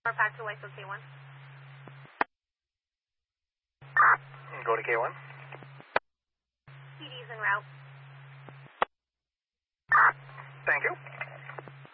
back to ISO K1. Go to K1. PD's en route. Thank you.